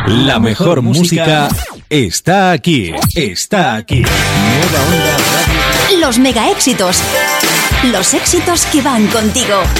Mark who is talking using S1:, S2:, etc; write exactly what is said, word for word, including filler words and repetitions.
S1: La mejor música está aquí, está aquí. Nueva Onda Radio.
S2: Los mega éxitos. Los éxitos que van contigo.